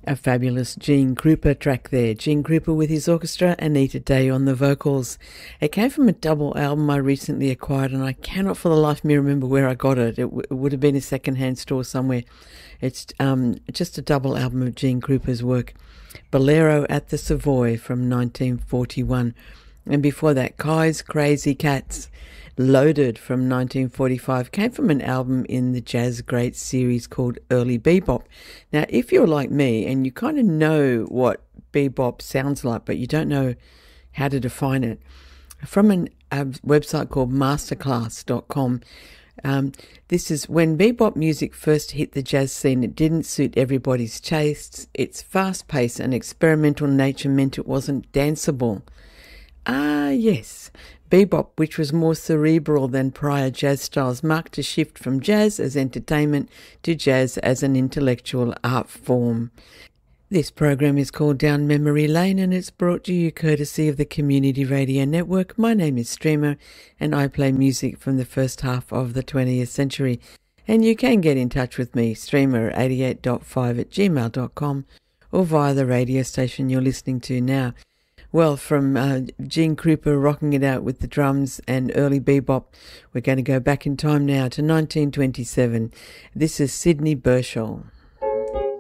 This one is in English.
A fabulous Gene Krupa track there. Gene Krupa with his orchestra, Anita Day on the vocals. It came from a double album I recently acquired, and I cannot for the life of me remember where I got it. It would have been a second-hand store somewhere. It's just a double album of Gene Krupa's work. Bolero at the Savoy from 1941. And before that, Kai's Crazy Cats, Loaded from 1945, came from an album in the Jazz Greats series called Early Bebop. Now, if you're like me and you kind of know what bebop sounds like, but you don't know how to define it, from a website called masterclass.com, this is when bebop music first hit the jazz scene. It didn't suit everybody's tastes. Its fast-paced and experimental nature meant it wasn't danceable. Ah, yes. Bebop, which was more cerebral than prior jazz styles, marked a shift from jazz as entertainment to jazz as an intellectual art form. This program is called Down Memory Lane, and it's brought to you courtesy of the Community Radio Network. My name is Streamer, and I play music from the first half of the 20th century. And you can get in touch with me, streamer88.5@gmail.com, or via the radio station you're listening to now. Well, from Gene Krupa rocking it out with the drums and early bebop, we're going to go back in time now to 1927. This is Sidney Burchell.